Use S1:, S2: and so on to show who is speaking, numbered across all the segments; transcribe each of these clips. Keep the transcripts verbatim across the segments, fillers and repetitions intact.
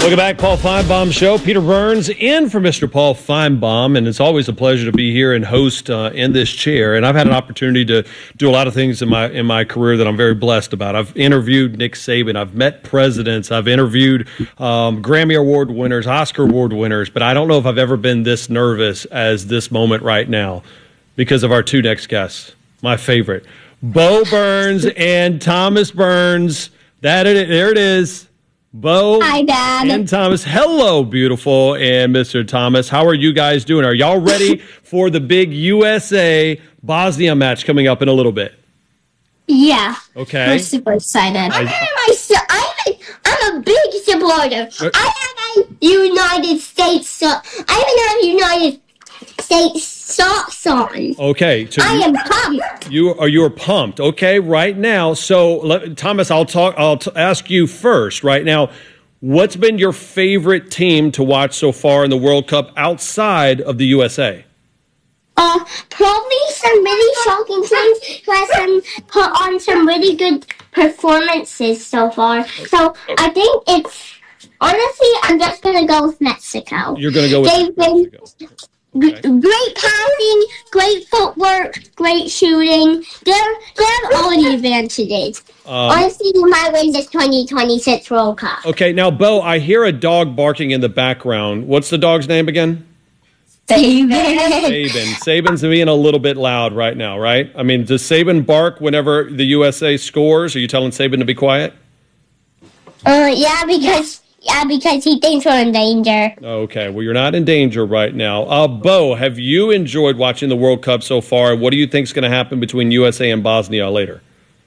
S1: Welcome back, Paul Feinbaum Show. Peter Burns in for Mister Paul Feinbaum, and it's always a pleasure to be here and host uh, in this chair. And I've had an opportunity to do a lot of things in my in my career that I'm very blessed about. I've interviewed Nick Saban, I've met presidents, I've interviewed um, Grammy Award winners, Oscar Award winners, but I don't know if I've ever been this nervous as this moment right now because of our two next guests. My favorite, Bo Burns and Thomas Burns. That it, there it is. Bo
S2: Hi, Dad.
S1: and Thomas. Hello, beautiful, and Mister Thomas. How are you guys doing? Are y'all ready for the big U S A Bosnia match coming up in a little bit?
S2: Yeah.
S1: Okay.
S2: We're super excited.
S1: I-
S2: I'm, I'm, I'm a big supporter.
S1: Uh,
S2: I have a United States so I even have United States socks on.
S1: Okay. So
S2: I
S1: you,
S2: am pumped.
S1: you are you are pumped. Okay, right now. So let, Thomas, I'll talk. I'll t- ask you first. Right now, what's been your favorite team to watch so far in the World Cup outside of the U S A?
S2: Uh, probably some really shocking teams who has some put on some really good performances so far. So I think it's honestly, I'm just gonna go with Mexico.
S1: You're going to go with
S2: They've been
S1: Mexico.
S2: g- great passing, great footwork, great shooting. They're they have all the advantages.
S1: Um,
S2: Honestly, they might win this twenty twenty-six World Cup.
S1: Okay, now, Bo, I hear a dog barking in the background. What's the dog's name again?
S2: Saban.
S1: Saban. Saban's being a little bit loud right now, right? I mean, does Saban bark whenever the U S A scores? Are you telling Saban to be quiet?
S2: Uh, yeah, because yeah, because he thinks we're in danger.
S1: Okay, well, you're not in danger right now. Uh, Bo, have you enjoyed watching the World Cup so far? What do you think is going to happen between U S A and Bosnia later?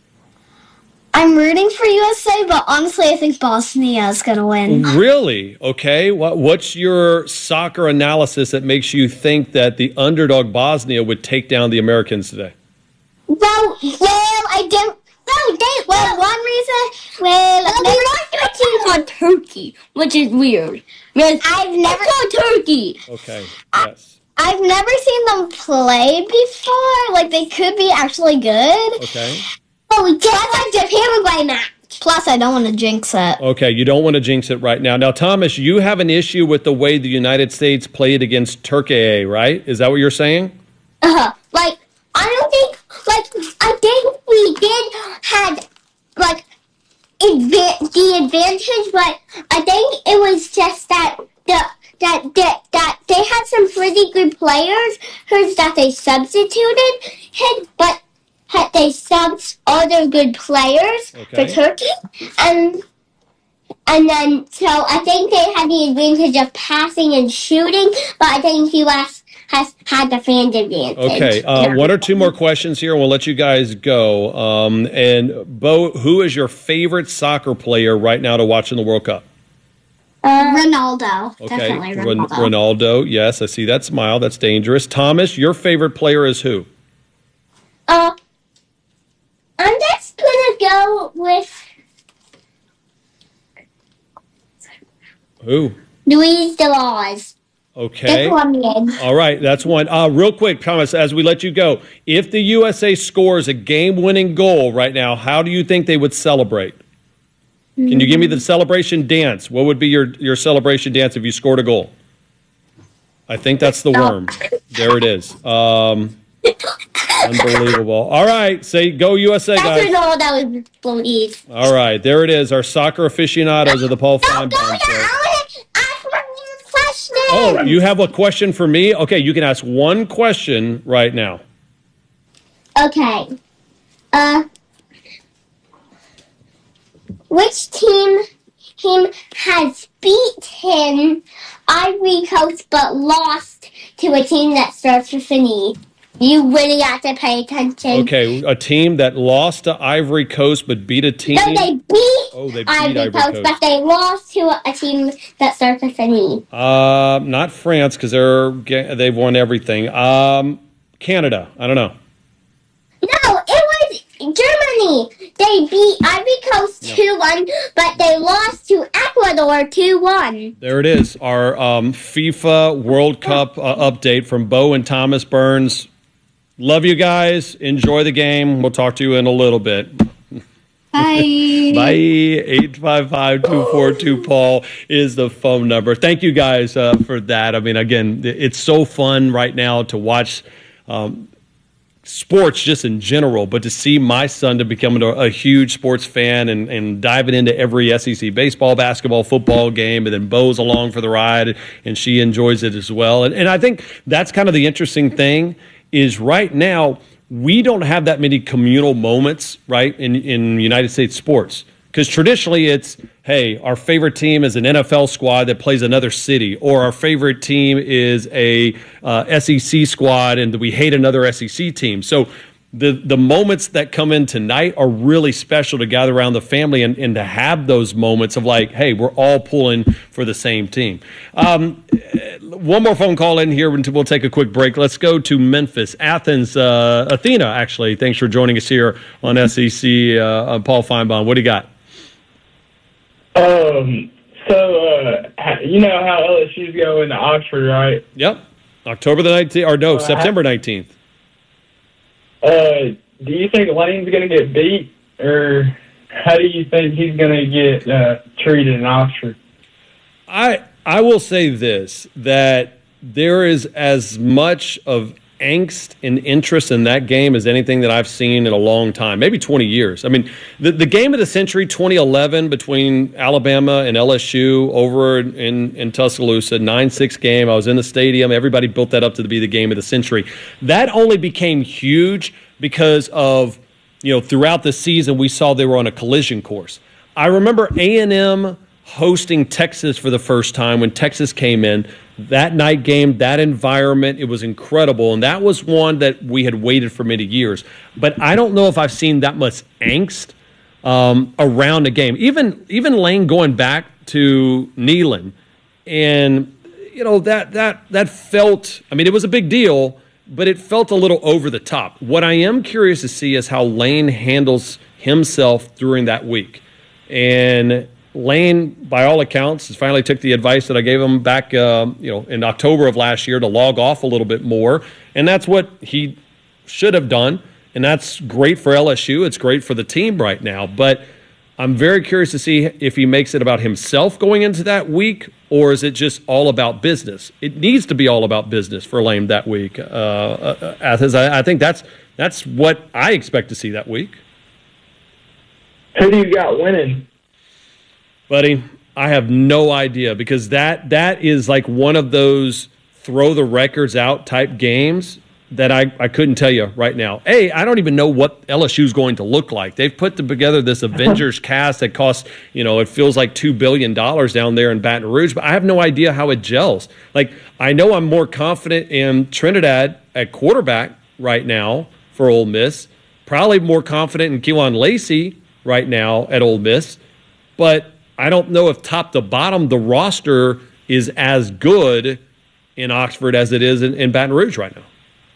S2: I'm rooting for U S A, but honestly, I think Bosnia is going to win.
S1: Really? Okay. What, what's your soccer analysis that makes you think that the underdog Bosnia would take down the Americans today?
S2: Well, well, I don't. Well, they, well, one reason. Well, well they lost their team on Turkey, which is weird. Because I've never saw Turkey.
S1: Okay. Yes.
S2: I've never seen them play before. Like they could be actually good.
S1: Okay.
S2: But we can't like the Paraguay match. Plus, I don't want to jinx it.
S1: Okay, you don't want to jinx it right now. Now, Thomas, you have an issue with the way the United States played against Turkey, right? Is that what you're saying?
S2: Uh huh. Like I don't think. Like I think we did had like adva- the advantage, but I think it was just that the that that that they had some pretty good players who's that they substituted, him, but had they subbed other good players
S1: Okay.
S2: for Turkey, and and then so I think they had the advantage of passing and shooting, but I think U S has had the fan advantage.
S1: Okay, uh, one or two more questions here, and we'll let you guys go. Um, and, Bo, who is your favorite soccer player right now to watch in the World Cup?
S2: Uh, Ronaldo.
S1: Okay,
S2: Definitely
S1: Ron-
S2: Ronaldo.
S1: Ronaldo, yes, I see that smile. That's dangerous. Thomas, your favorite player is who?
S2: Uh, I'm just gonna go with
S1: Who?
S2: Luis de Laws. The
S1: Okay.
S2: Colombian.
S1: All right, that's one. Uh, real quick, Thomas, as we let you go, if the U S A scores a game-winning goal right now, how do you think they would celebrate? Can you give me the celebration dance? What would be your, your celebration dance if you scored a goal? I think that's the worm. There it is. Um, unbelievable. All right, say go U S A,
S2: That's
S1: guys.
S2: Ronaldo that was believe.
S1: All right, there it is. Our soccer aficionados of the Paul
S2: No, go
S1: Feinbaum
S2: down.
S1: Show.
S2: I want to ask one more question.
S1: Oh, you have a question for me? Okay, you can ask one question right now.
S2: Okay. Uh, which team team has beaten Ivory Coast but lost to a team that starts with an E? You really have to pay attention.
S1: Okay, a team that lost to Ivory Coast but beat a team.
S2: No, they beat,
S1: Oh, they beat
S2: Ivory,
S1: Ivory
S2: Coast,
S1: Coast.
S2: but they lost to a team that starts with an E.
S1: Uh, not France because they're ga- they've won everything. Um, Canada. I don't know.
S2: No, it was Germany. They beat Ivory Coast two one, but they lost to Ecuador two one.
S1: There it is. Our um, FIFA World Cup uh, update from Bo and Thomas Burns. Love you guys. Enjoy the game. We'll talk to you in a little bit.
S2: Bye.
S1: Bye. eight five five, two four two, Paul is the phone number. Thank you guys uh, for that. I mean, again, it's so fun right now to watch um, sports just in general, but to see my son to become a, a huge sports fan and, and diving into every S E C baseball, basketball, football game, and then Bo's along for the ride, and she enjoys it as well. And, and I think that's kind of the interesting thing is right now, we don't have that many communal moments, right, in, in United States sports. Because traditionally it's, hey, our favorite team is an N F L squad that plays another city, or our favorite team is a uh, S E C squad and we hate another S E C team. So the the moments that come in tonight are really special to gather around the family and, and to have those moments of like, hey, we're all pulling for the same team. Um, one more phone call in here until we'll take a quick break. Let's go to Memphis, Athens, uh, Athena, actually. Thanks for joining us here on S E C. Uh, Paul Feinbaum, what do you got?
S3: Um, so, uh, you know how L S U's going to Oxford, right?
S1: Yep. October the nineteenth, or no,
S3: uh,
S1: September nineteenth.
S3: Uh, do you think Lane's going to get beat, or how do you think he's going to get uh, treated in Oxford?
S1: I I will say this, that there is as much of angst and interest in that game as anything that I've seen in a long time, maybe twenty years. I mean, the, the game of the century, twenty eleven, between Alabama and L S U over in, in Tuscaloosa, nine six game. I was in the stadium. Everybody built that up to be the game of the century. That only became huge because of, you know, throughout the season we saw they were on a collision course. I remember A and M hosting Texas for the first time when Texas came in. That night game, that environment, it was incredible. And that was one that we had waited for many years. But I don't know if I've seen that much angst um, around the game. Even even Lane going back to Neyland. And, you know, that that that felt, I mean, it was a big deal, but it felt a little over the top. What I am curious to see is how Lane handles himself during that week. And Lane, by all accounts, has finally took the advice that I gave him back, uh, you know, in October of last year to log off a little bit more, and that's what he should have done, and that's great for L S U. It's great for the team right now, but I'm very curious to see if he makes it about himself going into that week, or is it just all about business? It needs to be all about business for Lane that week. Uh, uh, Athens, I, I think that's that's what I expect to see that week.
S3: Who do you got winning?
S1: Buddy, I have no idea, because that that is like one of those throw the records out type games that I, I couldn't tell you right now. A, I don't even know what L S U is going to look like. They've put together this Avengers cast that costs, you know, it feels like two billion dollars down there in Baton Rouge, but I have no idea how it gels. Like, I know I'm more confident in Trinidad at quarterback right now for Ole Miss, probably more confident in Keelan Lacey right now at Ole Miss, but I don't know if top to bottom the roster is as good in Oxford as it is in, in Baton Rouge right now.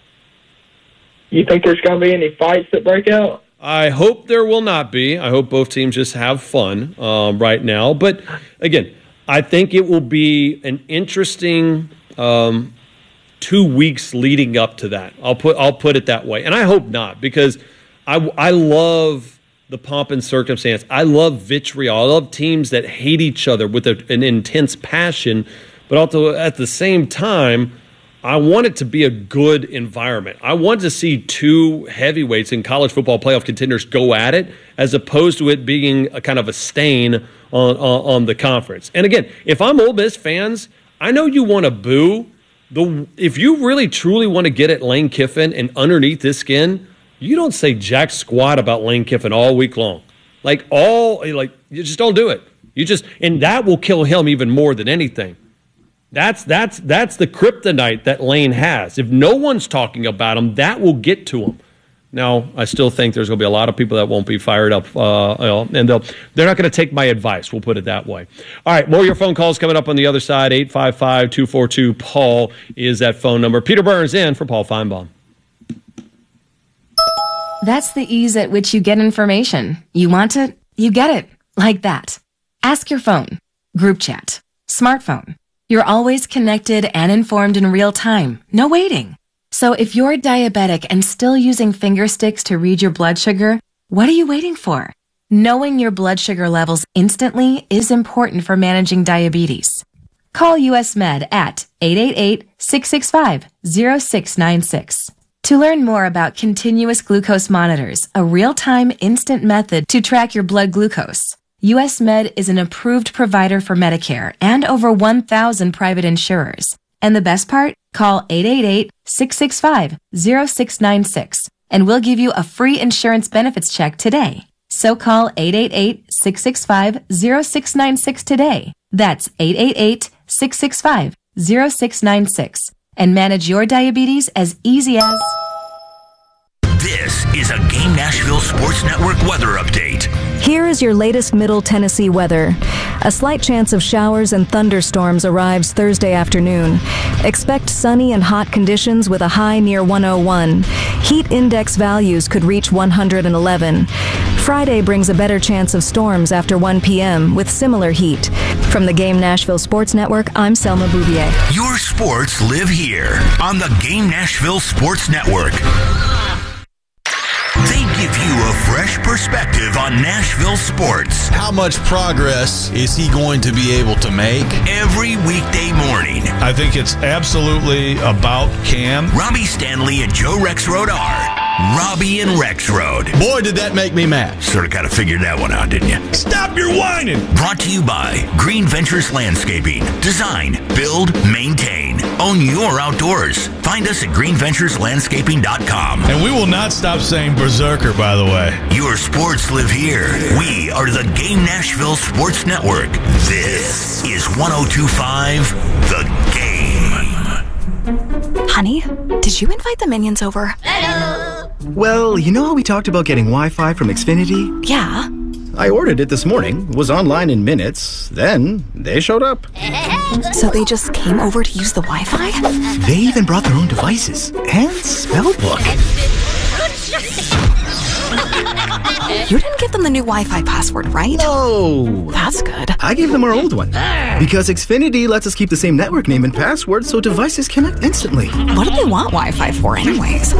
S3: You think there's going to be any fights that break out?
S1: I hope there will not be. I hope both teams just have fun um, right now. But, again, I think it will be an interesting um, two weeks leading up to that. I'll put I'll put it that way. And I hope not, because I, I love – the pomp and circumstance. I love vitriol. I love teams that hate each other with a, an intense passion, but also at the same time, I want it to be a good environment. I want to see two heavyweights in college football playoff contenders go at it, as opposed to it being a kind of a stain on, on, on the conference. And again, if I'm Ole Miss fans, I know you want to boo. The, if you really truly want to get at Lane Kiffin and underneath his skin, you don't say jack squat about Lane Kiffin all week long. Like, all, like, you just don't do it. You just, and that will kill him even more than anything. That's, that's, that's the kryptonite that Lane has. If no one's talking about him, that will get to him. Now, I still think there's going to be a lot of people that won't be fired up, uh, you know, and they'll, they're not going to take my advice. We'll put it that way. All right, more of your phone calls coming up on the other side. eight five five, two four two, Paul is that phone number. Peter Burns in for Paul Feinbaum.
S4: That's the ease at which you get information. You want it, you get it. Like that. Ask your phone. Group chat. Smartphone. You're always connected and informed in real time. No waiting. So if you're diabetic and still using finger sticks to read your blood sugar, what are you waiting for? Knowing your blood sugar levels instantly is important for managing diabetes. Call U S Med at eight eight eight, six six five, zero six nine six. To learn more about continuous glucose monitors, a real-time instant method to track your blood glucose, U S Med is an approved provider for Medicare and over one thousand private insurers. And the best part? Call eight eight eight, six six five, zero six nine six and we'll give you a free insurance benefits check today. So call eight eight eight, six six five, zero six nine six today. That's eight eight eight, six six five, zero six nine six and manage your diabetes as easy as...
S5: This is a Game Nashville Sports Network weather update.
S6: Here is your latest Middle Tennessee weather. A slight chance of showers and thunderstorms arrives Thursday afternoon. Expect sunny and hot conditions with a high near one oh one. Heat index values could reach one hundred eleven. Friday brings a better chance of storms after one p.m. with similar heat. From the Game Nashville Sports Network, I'm Selma Bouvier.
S5: Your sports live here on the Game Nashville Sports Network. They give you a fresh perspective on Nashville sports.
S7: How much progress is he going to be able to make?
S5: Every weekday morning.
S7: I think it's absolutely about Cam.
S5: Robbie Stanley and Joe Rexrode are Robbie and Rexrode.
S7: Boy, did that make me mad.
S5: Sort of kind of figured that one out, didn't you?
S7: Stop your whining!
S5: Brought to you by Green Ventures Landscaping. Design, build, maintain. Own your outdoors. Find us at green ventures landscaping dot com.
S7: And we will not stop saying berserker, by the way.
S5: Your sports live here. We are the Game Nashville Sports Network. This is one oh two point five The Game.
S8: Honey, did you invite the minions over?
S9: Hello. Well, you know how we talked about getting Wi-Fi from Xfinity?
S8: Yeah.
S9: I ordered it this morning, was online in minutes, then they showed up.
S8: So they just came over to use the Wi-Fi?
S9: They even brought their own devices and spellbook.
S8: You didn't give them the new Wi-Fi password, right?
S9: No.
S8: That's good.
S9: I gave them our old one. Because Xfinity lets us keep the same network name and password so devices connect instantly.
S8: What do they want Wi-Fi for anyways?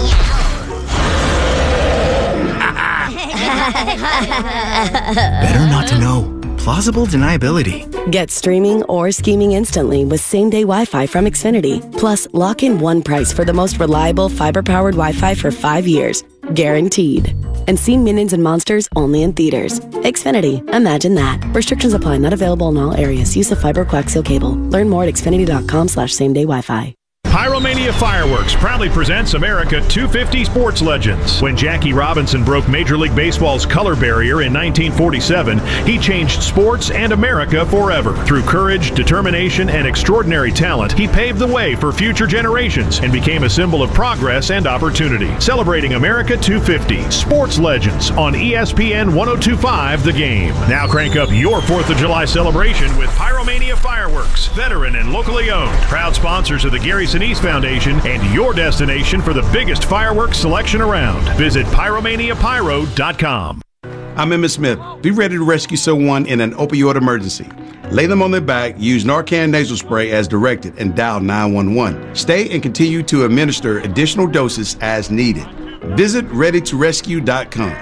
S9: Better not to know. Plausible deniability.
S10: Get streaming or scheming instantly with same-day Wi-Fi from Xfinity. Plus, lock in one price for the most reliable fiber-powered Wi-Fi for five years. Guaranteed. And see Minions and Monsters only in theaters. Xfinity. Imagine that. Restrictions apply. Not available in all areas. Use of fiber coaxial cable. Learn more at xfinity.com slash same-day Wi-Fi.
S11: Pyromania Fireworks proudly presents America two fifty Sports Legends. When Jackie Robinson broke Major League Baseball's color barrier in nineteen forty-seven, he changed sports and America forever. Through courage, determination, and extraordinary talent, he paved the way for future generations and became a symbol of progress and opportunity. Celebrating America two fifty Sports Legends on E S P N one oh two point five The Game. Now crank up your fourth of July celebration with Pyromania Fireworks, veteran and locally owned. Proud sponsors of the Gary Sinise Foundation and your destination for the biggest fireworks selection around. Visit pyromania pyro dot com.
S12: I'm Emmitt Smith. Be ready to rescue someone in an opioid emergency. Lay them on their back, use Narcan nasal spray as directed, and dial nine one one. Stay and continue to administer additional doses as needed. Visit ready to rescue dot com.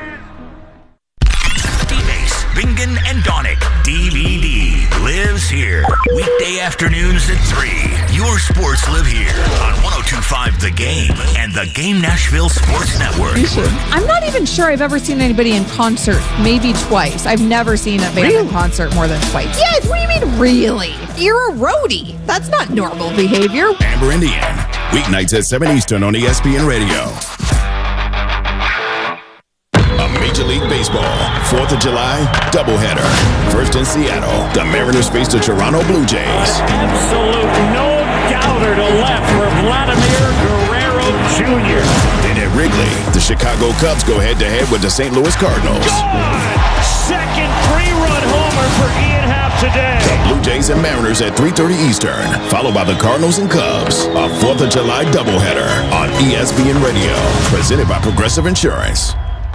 S5: D-Base, Bingen, and Donick. D V D lives here. Weekday afternoons at three. Your sports live here on one oh two point five The Game and the Game Nashville Sports Network.
S13: I'm not even sure I've ever seen anybody in concert, maybe twice. I've never seen a band really? in concert more than twice. Yes, what do you mean, really? You're a roadie. That's not normal behavior.
S14: Amber Indian, weeknights at seven Eastern on E S P N Radio. Major League Baseball, fourth of July, doubleheader. First in Seattle, the Mariners face the Toronto Blue Jays.
S15: Absolute no doubter to left for Vladimir Guerrero Junior
S14: Then at Wrigley, the Chicago Cubs go head-to-head with the Saint Louis Cardinals.
S15: Gone! Second three-run homer for Ian Happ today.
S14: The Blue Jays and Mariners at three thirty Eastern, followed by the Cardinals and Cubs. A fourth of July doubleheader on E S P N Radio, presented by Progressive Insurance.